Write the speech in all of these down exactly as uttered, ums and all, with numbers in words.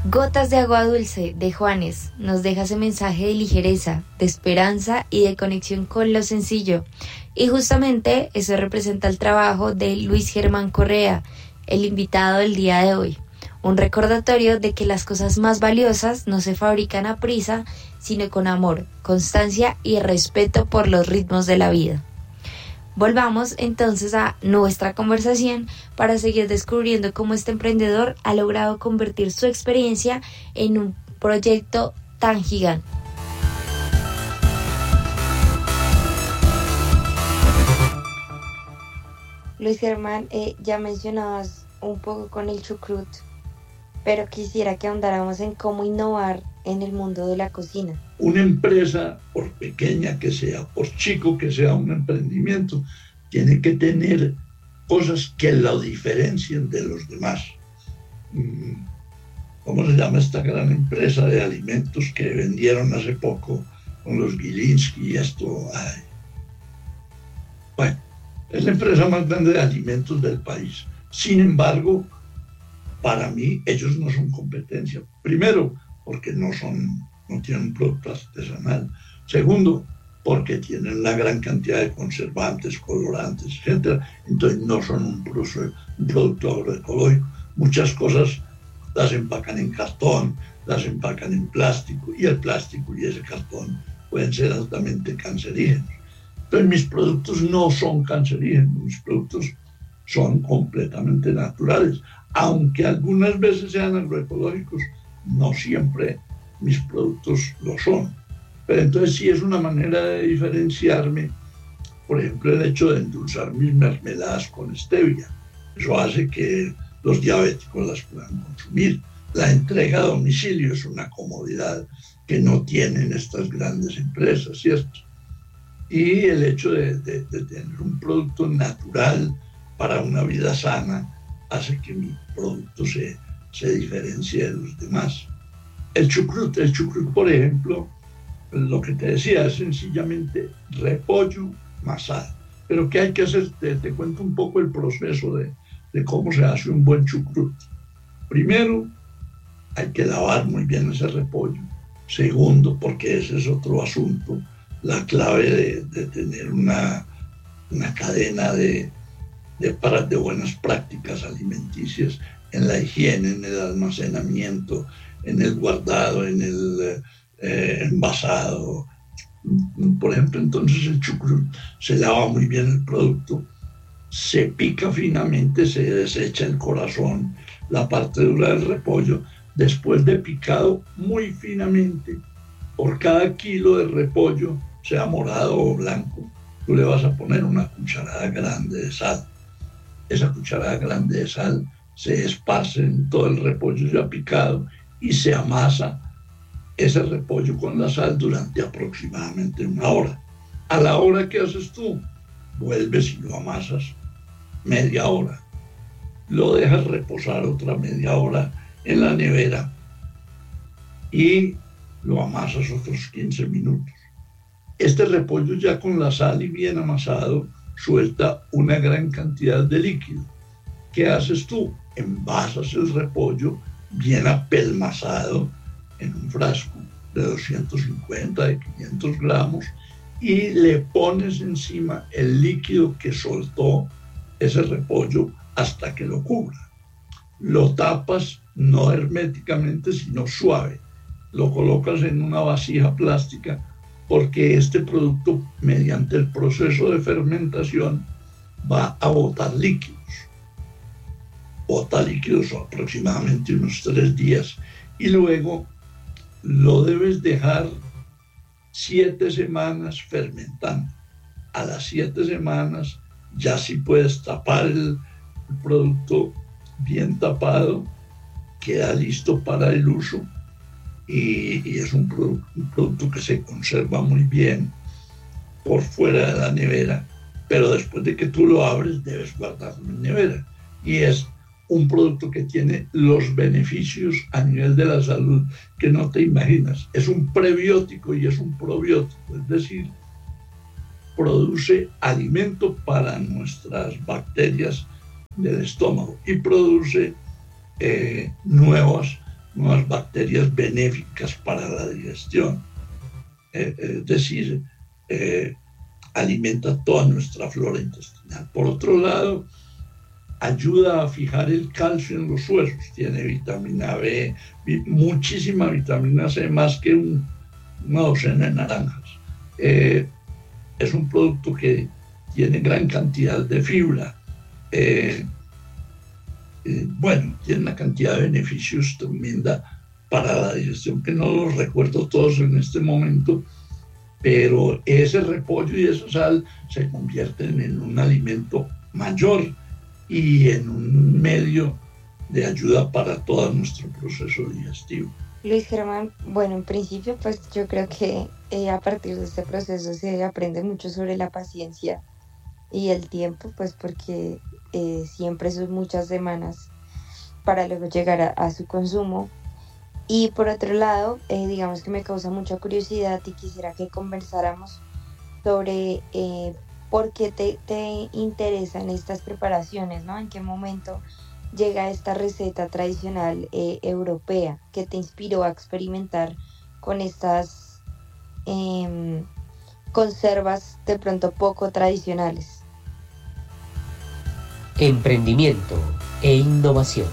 Gotas de agua dulce de Juanes nos deja ese mensaje de ligereza, de esperanza y de conexión con lo sencillo. Y justamente eso representa el trabajo de Luis Germán Correa, el invitado del día de hoy. Un recordatorio de que las cosas más valiosas no se fabrican a prisa, sino con amor, constancia y respeto por los ritmos de la vida. Volvamos entonces a nuestra conversación para seguir descubriendo cómo este emprendedor ha logrado convertir su experiencia en un proyecto tan gigante. Luis Germán, eh, ya mencionabas un poco con el chucrut, pero quisiera que ahondáramos en cómo innovar en el mundo de la cocina. Una empresa, por pequeña que sea, por chico que sea un emprendimiento, tiene que tener cosas que lo diferencien de los demás. ¿Cómo se llama esta gran empresa de alimentos que vendieron hace poco con los Gilinski y esto? Ay. Bueno, es la empresa más grande de alimentos del país. Sin embargo, para mí, ellos no son competencia. Primero, porque no son, no tienen un producto artesanal. Segundo, porque tienen una gran cantidad de conservantes, colorantes, etcétera. Entonces no son un, proceso, un producto agroecológico. Muchas cosas las empacan en cartón, las empacan en plástico, y el plástico y ese cartón pueden ser altamente cancerígenos. Entonces mis productos no son cancerígenos, mis productos son completamente naturales. Aunque algunas veces sean agroecológicos, no siempre mis productos lo son. Pero entonces sí es una manera de diferenciarme. Por ejemplo, el hecho de endulzar mis mermeladas con stevia. Eso hace que los diabéticos las puedan consumir. La entrega a domicilio es una comodidad que no tienen estas grandes empresas, ¿cierto? Y el hecho de, de, de tener un producto natural para una vida sana hace que mi producto se, se diferencie de los demás. El chucrut, el chucrut, por ejemplo, lo que te decía es sencillamente repollo masado. Pero ¿qué hay que hacer? Te, te cuento un poco el proceso de, de cómo se hace un buen chucrut. Primero, hay que lavar muy bien ese repollo. Segundo, porque ese es otro asunto, la clave de, de tener una, una cadena de, de, de buenas prácticas alimenticias en la higiene, en el almacenamiento, en el guardado, en el eh, envasado. Por ejemplo, entonces el chucrut se lava muy bien el producto, se pica finamente, se desecha el corazón, la parte dura del repollo. Después de picado muy finamente, por cada kilo de repollo, sea morado o blanco, tú le vas a poner una cucharada grande de sal. Esa cucharada grande de sal se esparce en todo el repollo ya picado y se amasa ese repollo con la sal durante aproximadamente una hora. A la hora que haces tú, vuelves y lo amasas media hora. Lo dejas reposar otra media hora en la nevera y lo amasas otros quince minutos. Este repollo ya con la sal y bien amasado suelta una gran cantidad de líquido. ¿Qué haces tú? Envasas el repollo bien apelmazado en un frasco de doscientos cincuenta, de quinientos gramos, y le pones encima el líquido que soltó ese repollo hasta que lo cubra. Lo tapas no herméticamente, sino suave. Lo colocas en una vasija plástica porque este producto, mediante el proceso de fermentación, va a botar líquidos. Bota líquidos aproximadamente unos tres días y luego lo debes dejar siete semanas fermentando. A las siete semanas ya sí puedes tapar el, el producto bien tapado, queda listo para el uso y, y es un, produ- un producto que se conserva muy bien por fuera de la nevera, pero después de que tú lo abres debes guardarlo en nevera. Y es un producto que tiene los beneficios a nivel de la salud que no te imaginas. Es un prebiótico y es un probiótico, es decir, produce alimento para nuestras bacterias del estómago y produce eh, nuevas nuevas bacterias benéficas para la digestión. Eh, es decir, eh, alimenta toda nuestra flora intestinal. Por otro lado, ayuda a fijar el calcio en los huesos. Tiene vitamina B, muchísima vitamina C, más que un, una docena de naranjas. Eh, es un producto que tiene gran cantidad de fibra. Eh, eh, bueno, tiene una cantidad de beneficios tremenda para la digestión que no los recuerdo todos en este momento, pero ese repollo y esa sal se convierten en un alimento mayor y en un medio de ayuda para todo nuestro proceso digestivo. Luis Germán, bueno, en principio pues yo creo que eh, a partir de este proceso se aprende mucho sobre la paciencia y el tiempo, pues porque eh, siempre son muchas semanas para luego llegar a, a su consumo. Y por otro lado, eh, digamos que me causa mucha curiosidad y quisiera que conversáramos sobre eh, por qué te, te interesan estas preparaciones, ¿no? ¿En qué momento llega esta receta tradicional eh, europea que te inspiró a experimentar con estas eh, conservas de pronto poco tradicionales? Emprendimiento e innovación.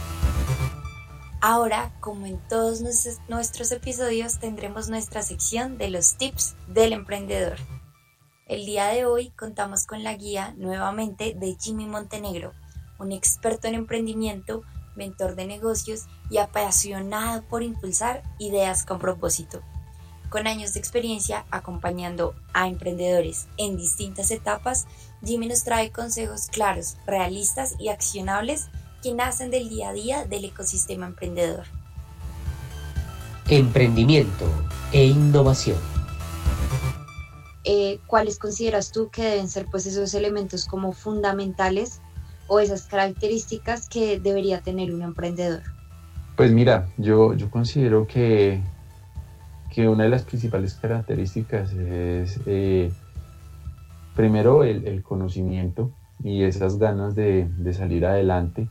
Ahora, como en todos nuestros episodios, tendremos nuestra sección de los tips del emprendedor. El día de hoy contamos con la guía nuevamente de Jimmy Montenegro, un experto en emprendimiento, mentor de negocios y apasionado por impulsar ideas con propósito. Con años de experiencia acompañando a emprendedores en distintas etapas, Jimmy nos trae consejos claros, realistas y accionables que nacen del día a día del ecosistema emprendedor. Emprendimiento e innovación. Eh, ¿Cuáles consideras tú que deben ser pues esos elementos como fundamentales o esas características que debería tener un emprendedor? Pues mira, yo, yo considero que, que una de las principales características es eh, primero el, el conocimiento y esas ganas de, de salir adelante.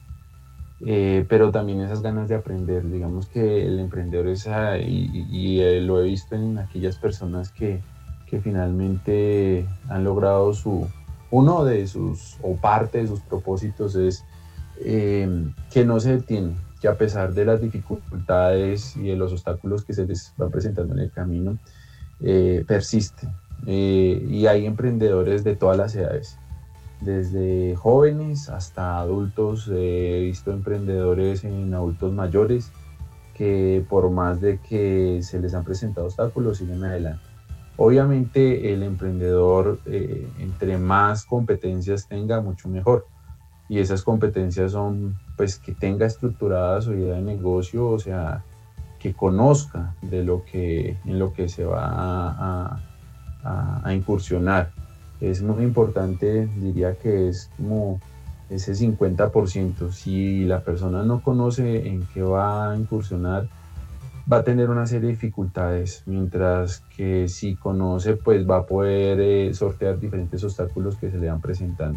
Eh, pero también esas ganas de aprender. Digamos que el emprendedor es, y, y eh, lo he visto en aquellas personas que, que finalmente han logrado su, uno de sus, o parte de sus propósitos es eh, que no se detienen, que a pesar de las dificultades y de los obstáculos que se les van presentando en el camino, eh, persisten. Eh, y hay emprendedores de todas las edades, desde jóvenes hasta adultos. Eh, he visto emprendedores en adultos mayores que por más de que se les han presentado obstáculos siguen adelante. Obviamente el emprendedor eh, entre más competencias tenga, mucho mejor, y esas competencias son pues que tenga estructurada su idea de negocio, o sea, que conozca de lo que, en lo que se va a, a, a incursionar. Es muy importante, diría que es como ese cincuenta por ciento. Si la persona no conoce en qué va a incursionar, va a tener una serie de dificultades, mientras que si conoce, pues va a poder eh, sortear diferentes obstáculos que se le van presentando.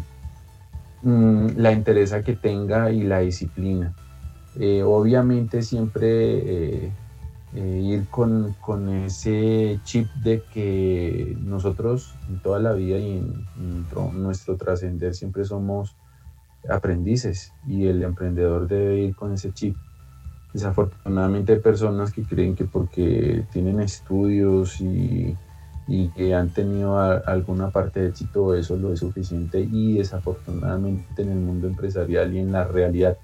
Mm, la entereza que tenga y la disciplina. Eh, obviamente siempre eh, Eh, ir con, con ese chip de que nosotros en toda la vida y en, en nuestro trascender siempre somos aprendices, y el emprendedor debe ir con ese chip. Desafortunadamente hay personas que creen que porque tienen estudios y, y que han tenido a, alguna parte de éxito, eso lo es suficiente, y desafortunadamente en el mundo empresarial y en la realidad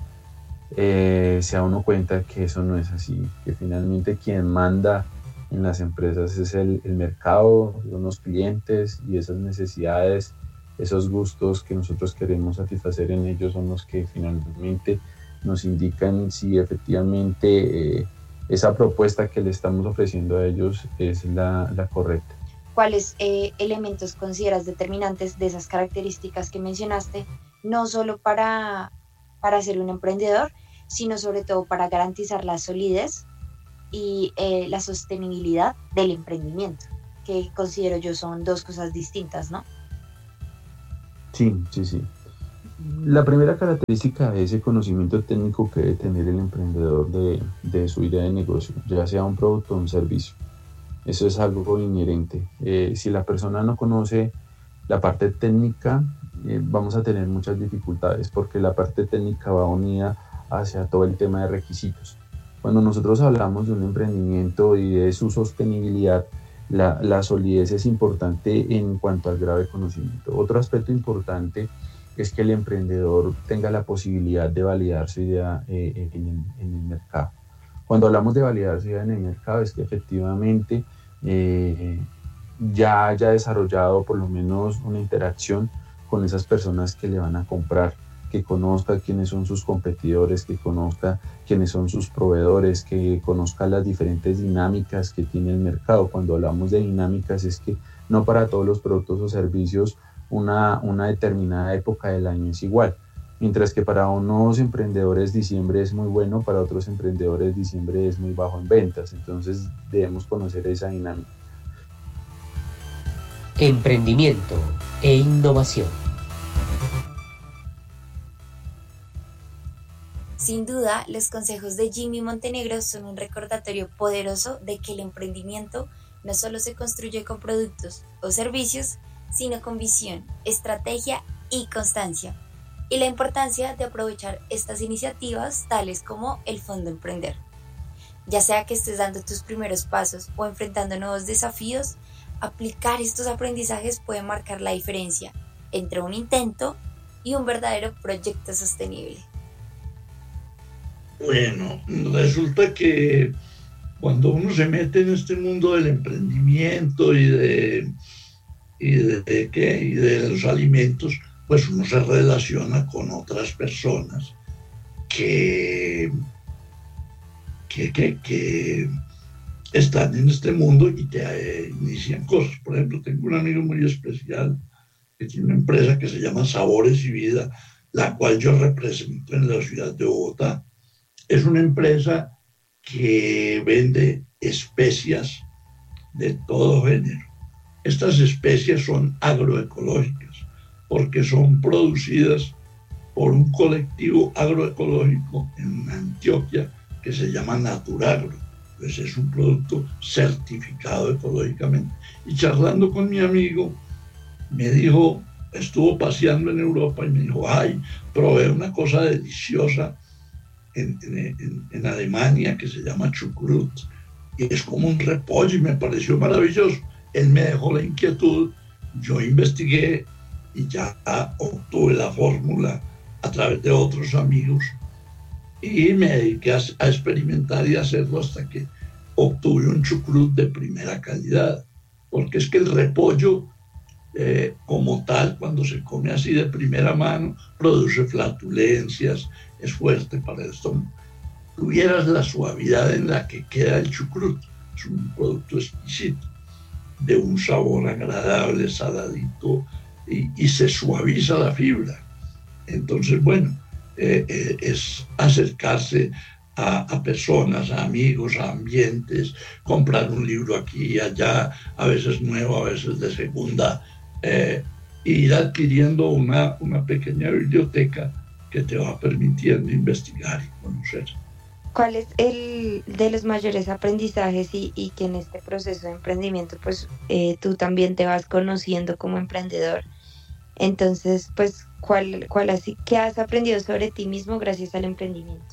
Eh, se da uno cuenta que eso no es así, que finalmente quien manda en las empresas es el, el mercado, son los clientes, y esas necesidades, esos gustos que nosotros queremos satisfacer en ellos son los que finalmente nos indican si efectivamente eh, esa propuesta que le estamos ofreciendo a ellos es la, la correcta. ¿Cuáles eh, elementos consideras determinantes de esas características que mencionaste, no solo para, para ser un emprendedor, sino sobre todo para garantizar la solidez y eh, la sostenibilidad del emprendimiento, que considero yo son dos cosas distintas, ¿no? Sí, sí, sí. La primera característica es ese conocimiento técnico que debe tener el emprendedor de, de su idea de negocio, ya sea un producto o un servicio. Eso es algo inherente. Eh, si la persona no conoce la parte técnica, eh, vamos a tener muchas dificultades porque la parte técnica va unida hacia todo el tema de requisitos. Cuando nosotros hablamos de un emprendimiento y de su sostenibilidad, la, la solidez es importante en cuanto al grado de conocimiento. Otro aspecto importante es que el emprendedor tenga la posibilidad de validar su idea eh, en, el, en el mercado. Cuando hablamos de validar su idea en el mercado es que efectivamente eh, ya haya desarrollado por lo menos una interacción con esas personas que le van a comprar, que conozca quiénes son sus competidores, que conozca quiénes son sus proveedores, que conozca las diferentes dinámicas que tiene el mercado. Cuando hablamos de dinámicas es que no para todos los productos o servicios una, una determinada época del año es igual. Mientras que para unos emprendedores diciembre es muy bueno, para otros emprendedores diciembre es muy bajo en ventas. Entonces debemos conocer esa dinámica. Emprendimiento e innovación. Sin duda, los consejos de Jimmy Montenegro son un recordatorio poderoso de que el emprendimiento no solo se construye con productos o servicios, sino con visión, estrategia y constancia, y la importancia de aprovechar estas iniciativas tales como el Fondo Emprender. Ya sea que estés dando tus primeros pasos o enfrentando nuevos desafíos, aplicar estos aprendizajes puede marcar la diferencia entre un intento y un verdadero proyecto sostenible. Bueno, resulta que cuando uno se mete en este mundo del emprendimiento y de, y de, de, ¿qué? y de los alimentos, pues uno se relaciona con otras personas que, que, que, que están en este mundo y te eh, inician cosas. Por ejemplo, tengo un amigo muy especial que tiene una empresa que se llama Sabores y Vida, la cual yo represento en la ciudad de Bogotá. Es una empresa que vende especias de todo género. Estas especias son agroecológicas porque son producidas por un colectivo agroecológico en Antioquia que se llama Naturagro. Pues es un producto certificado ecológicamente. Y charlando con mi amigo, me dijo, estuvo paseando en Europa y me dijo, ay, probé una cosa deliciosa En, en, en Alemania que se llama chucrut y es como un repollo y me pareció maravilloso. Él me dejó la inquietud, yo investigué y ya obtuve la fórmula a través de otros amigos y me dediqué a, a experimentar y a hacerlo hasta que obtuve un chucrut de primera calidad, porque es que el repollo eh, como tal, cuando se come así de primera mano, produce flatulencias, es fuerte para el estómago. Tuvieras la suavidad en la que queda el chucrut, es un producto exquisito, de un sabor agradable, saladito, y, y se suaviza la fibra. Entonces, bueno, eh, eh, es acercarse a, a personas, a amigos, a ambientes, comprar un libro aquí y allá, a veces nuevo, a veces de segunda, eh, e ir adquiriendo una, una pequeña biblioteca que te va permitiendo investigar y conocer. ¿Cuál es el de los mayores aprendizajes y, y que en este proceso de emprendimiento pues eh, tú también te vas conociendo como emprendedor? Entonces, pues, ¿cuál, cuál así, ¿qué has aprendido sobre ti mismo gracias al emprendimiento?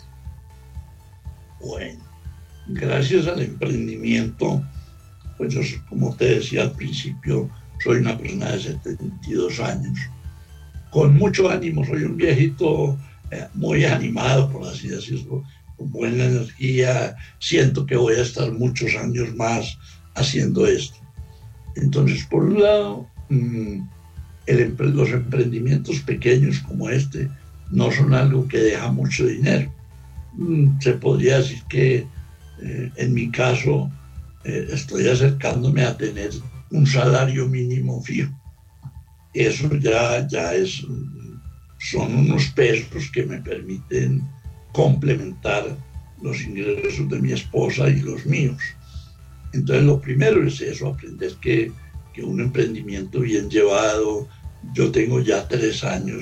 Bueno, gracias al emprendimiento, pues yo, como te decía al principio, soy una persona de setenta y dos años, con mucho ánimo, soy un viejito eh, muy animado, por así decirlo, con buena energía, siento que voy a estar muchos años más haciendo esto. Entonces, por un lado, mmm, el, los emprendimientos pequeños como este no son algo que deja mucho dinero. Mm, se podría decir que eh, en mi caso eh, estoy acercándome a tener un salario mínimo fijo. Eso ya, ya es, son unos pesos que me permiten complementar los ingresos de mi esposa y los míos. Entonces lo primero es eso, aprender que, que un emprendimiento bien llevado, yo tengo ya tres años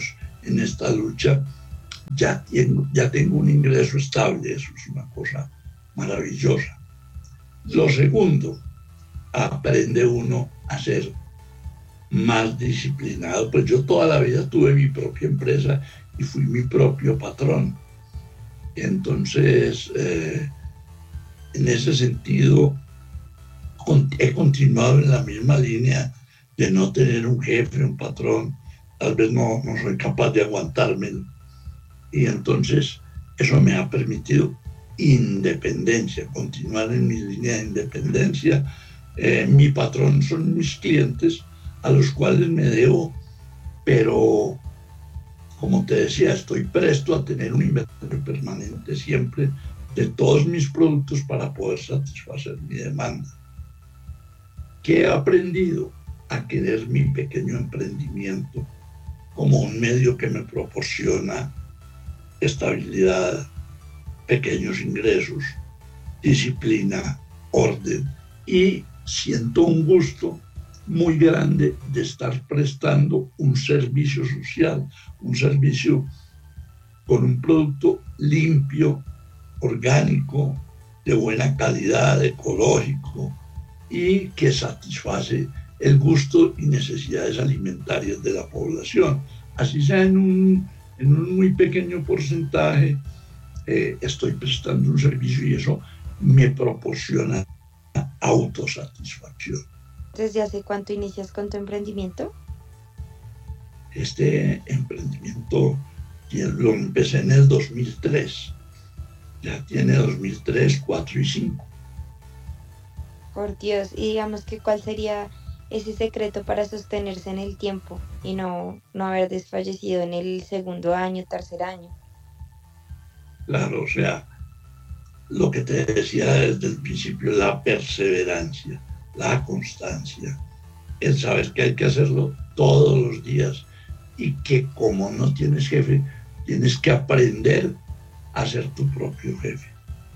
en esta lucha, ya tengo, ya tengo un ingreso estable. Eso es una cosa maravillosa. Lo segundo, aprende uno a ser más disciplinado. Pues yo toda la vida tuve mi propia empresa y fui mi propio patrón. Entonces, eh, en ese sentido, con, he continuado en la misma línea de no tener un jefe, un patrón. Tal vez no, no soy capaz de aguantármelo. Y entonces eso me ha permitido independencia, continuar en mi línea de independencia. Eh, mi patrón son mis clientes, a los cuales me debo, pero como te decía, estoy presto a tener un inventario permanente siempre de todos mis productos para poder satisfacer mi demanda. ¿Qué he aprendido? A querer mi pequeño emprendimiento como un medio que me proporciona estabilidad, pequeños ingresos, disciplina, orden, y siento un gusto muy grande de estar prestando un servicio social, un servicio con un producto limpio, orgánico, de buena calidad, ecológico, y que satisface el gusto y necesidades alimentarias de la población. Así sea en un, en un muy pequeño porcentaje, eh, estoy prestando un servicio y eso me proporciona autosatisfacción. ¿Desde hace cuánto inicias con tu emprendimiento? Este emprendimiento lo empecé en el dos mil tres. Ya tiene dos mil tres, cuatro y cinco. Por Dios, y digamos que ¿cuál sería ese secreto para sostenerse en el tiempo y no, no haber desfallecido en el segundo año, tercer año? Claro, o sea, lo que te decía desde el principio, la perseverancia, la constancia, el saber que hay que hacerlo todos los días y que como no tienes jefe, tienes que aprender a ser tu propio jefe.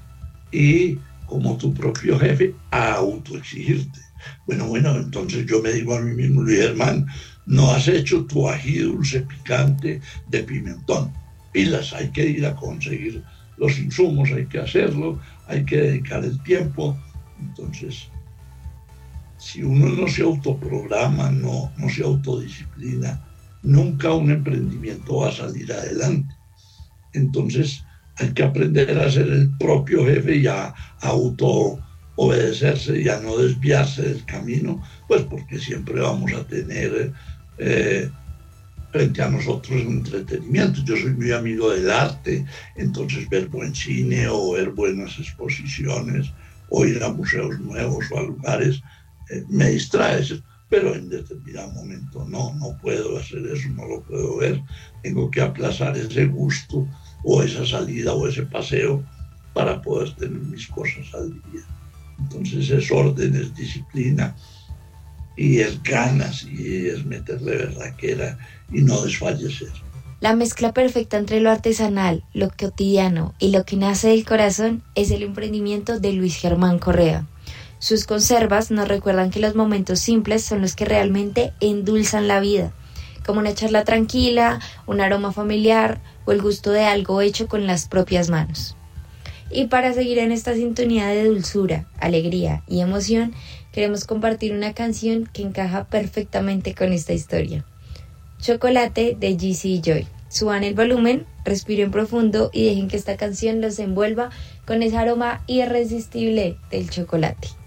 Y como tu propio jefe, a autoexigirte. Bueno, bueno, entonces yo me digo a mí mismo, Luis Germán, no has hecho tu ají dulce picante de pimentón. Pilas, hay que ir a conseguir los insumos, hay que hacerlo, hay que dedicar el tiempo. Entonces, si uno no se autoprograma, no, no se autodisciplina, nunca un emprendimiento va a salir adelante. Entonces, hay que aprender a ser el propio jefe y a, a auto obedecerse y a no desviarse del camino, pues porque siempre vamos a tener eh, frente a nosotros entretenimiento. Yo soy muy amigo del arte, entonces ver buen cine o ver buenas exposiciones o ir a museos nuevos o a lugares eh, me distrae, pero en determinado momento no, no puedo hacer eso, no lo puedo ver, tengo que aplazar ese gusto o esa salida o ese paseo para poder tener mis cosas al día. Entonces es orden, es disciplina y es ganas y es meterle berraquera y no desfallecer. La mezcla perfecta entre lo artesanal, lo cotidiano y lo que nace del corazón es el emprendimiento de Luis Germán Correa. Sus conservas nos recuerdan que los momentos simples son los que realmente endulzan la vida, como una charla tranquila, un aroma familiar o el gusto de algo hecho con las propias manos. Y para seguir en esta sintonía de dulzura, alegría y emoción, queremos compartir una canción que encaja perfectamente con esta historia. Chocolate de G C Joy. Suban el volumen, respiren profundo y dejen que esta canción los envuelva con ese aroma irresistible del chocolate.